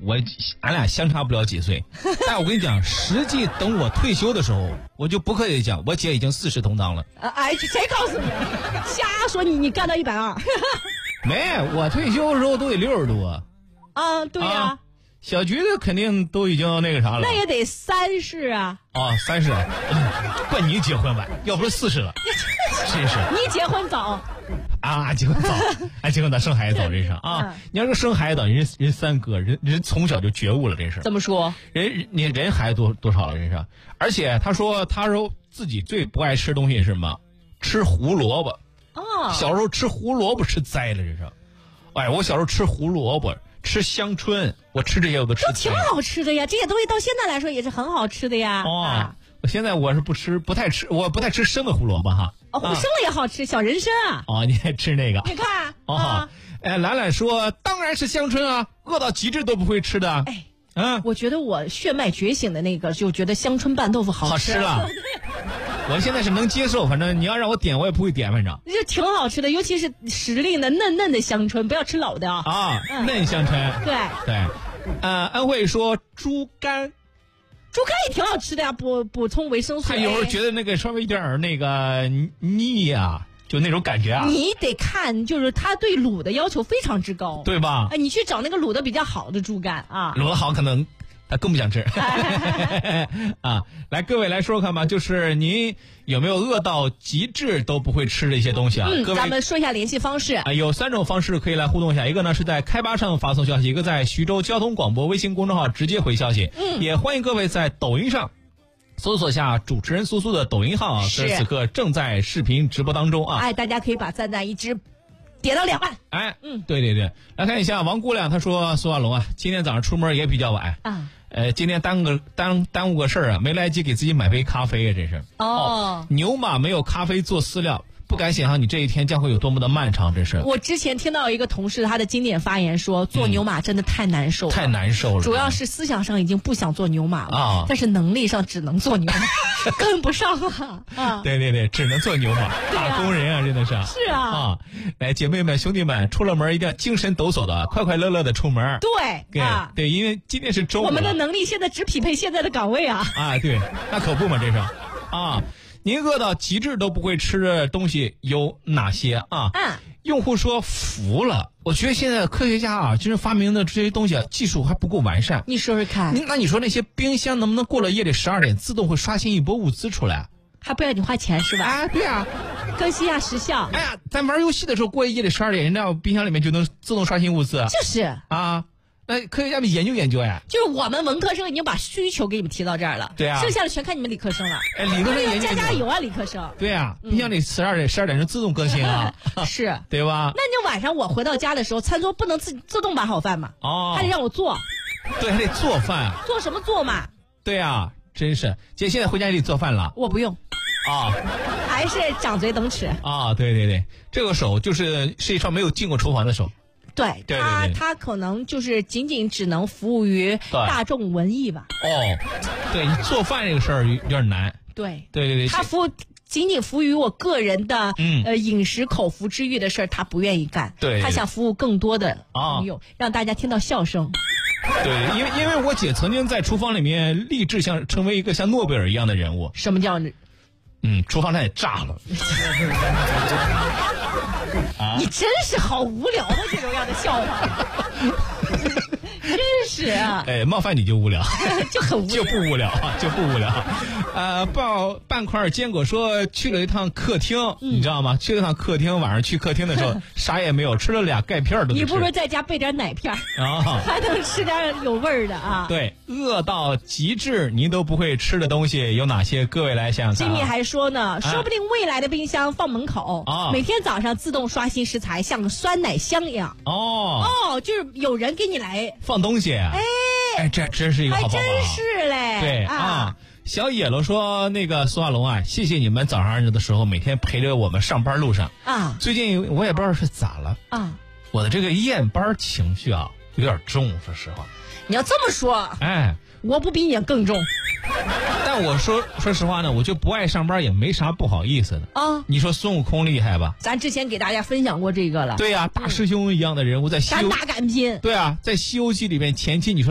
俺俩相差不了几岁，但我跟你讲，实际等我退休的时候，我就不客气讲，我姐已经40同堂了。 谁告诉你？瞎说你干到120？ 没，我退休的时候都得60多。 啊，对呀、啊。 小橘子肯定都已经那个啥了， 那也得30啊。 哦，30，怪你结婚晚，要不是40了，真是。 你结婚早啊，结婚早，结婚早，生孩子早，这是啊。你要是生孩子早，人3哥，人从小就觉悟了，这是。 怎么说？ 人孩子多少了，这是。而且他说自己最不爱吃的东西是什么？吃胡萝卜。 哦。 小时候吃胡萝卜吃栽了，这是。哎，我小时候吃胡萝卜。吃香椿，我吃这些我都吃， 都挺好吃的呀。这些东西到现在来说也是很好吃的呀。 哦，现在我是不太吃生的胡萝卜哈。 哦，生的也好吃，小人参啊。 哦，你还吃那个？ 你看。 哦，兰兰说当然是香椿啊，饿到极致都不会吃的。 我觉得我血脉觉醒的那个就觉得香椿拌豆腐好吃了。我现在是能接受，反正你要让我点我也不会点，反正就挺好吃的，尤其是时令的嫩嫩的香椿，不要吃老的啊。嫩香椿。对。安慧说猪肝也挺好吃的呀，补充维生素。 他有时候觉得那个稍微有点那个腻呀，就那种感觉啊。 你得看，就是他对卤的要求非常之高， 对吧？ 你去找那个卤的比较好的猪肝啊， 卤的好可能。他更不想吃啊！来，各位来说看吧，就是您有没有饿到极致都不会吃的一些东西啊？各位， 咱们说一下联系方式啊，有3种方式可以来互动一下，一个呢是在开吧上发送消息，一个在徐州交通广播微信公众号直接回消息。也欢迎各位在抖音上搜索下主持人苏苏的抖音号啊，此刻正在视频直播当中啊！ 大家可以把赞一直点到2万。 对，来看一下王姑娘，她说苏亚龙啊，今天早上出门也比较晚啊。今天耽误个事儿啊，没来及给自己买杯咖啡啊，这是。牛马没有咖啡做饲料，不敢想象你这一天将会有多么的漫长，这是。 我之前听到一个同事他的经典发言说，做牛马真的太难受了， 太难受了。 主要是思想上已经不想做牛马了但是能力上只能做牛马，跟不上啊。 对，只能做牛马，打工人啊，真的是。 是啊。 来，姐妹们兄弟们，出了门一定要精神抖擞的，快快乐乐的出门。对，因为今天是周五， 我们的能力现在只匹配现在的岗位啊。 对，那可不嘛，这是啊。您饿到极致都不会吃的东西有哪些啊？用户说服了。我觉得现在科学家啊，就是发明的这些东西啊，技术还不够完善。 你说说看。 那你说那些冰箱能不能过了夜里12点自动会刷新一波物资出来？ 还不要你花钱是吧？ 对啊， 更新下时效。 咱玩游戏的时候过夜里12点，人家冰箱里面就能自动刷新物资。 就是啊。那科学家们研究呀， 就是我们文科生已经把需求给你们提到这儿了， 对啊， 剩下的全看你们理科生了。 理科生研究加油啊，理科生！ 对啊，冰箱里12点是自动更新啊， 是， 对吧？ 那你晚上我回到家的时候，餐桌不能自动摆好饭嘛？还得让我做。 对，还得做饭。 做什么做嘛？ 对啊，真是。姐现在回家也得做饭了。 我不用。还是掌嘴等吃啊！对，这个手就是一双没有进过厨房的手。 对，他可能就是只能服务于大众文艺吧。 对，你做饭这个事儿有点难。 对， 他仅仅服务于我个人的饮食口腹之欲的事儿，他不愿意干。 对， 他想服务更多的朋友，让大家听到笑声。 对，因为我姐曾经在厨房里面立志想成为一个像诺贝尔一样的人物。 什么叫？ 厨房差点炸了。 你真是好无聊的这种样的笑话。真是啊！ 冒犯你就无聊， 就很无聊， 就不无聊。半块坚果说去了一趟客厅，你知道吗？去了一趟客厅，晚上去客厅的时候啥也没有，吃了2钙片都。 你不如在家备点奶片还能吃点有味儿的啊。 对，饿到极致您都不会吃的东西有哪些？各位来想想看。 吉米还说呢，说不定未来的冰箱放门口，每天早上自动刷新食材，像个酸奶箱一样。就是有人给你来放东西。这真是一个好办法。 还真是嘞。 对小野了说，那个苏亚龙啊，谢谢你们早上的时候每天陪着我们上班路上最近我也不知道是咋了我的这个厌班情绪啊有点重，说实话。 你要这么说，我不比你更重。 但我说实话呢，我就不爱上班也没啥不好意思的你说孙悟空厉害吧？ 咱之前给大家分享过这个了。 对呀，大师兄一样的人物在敢打敢拼。 对啊，在《西游记》里面前期你说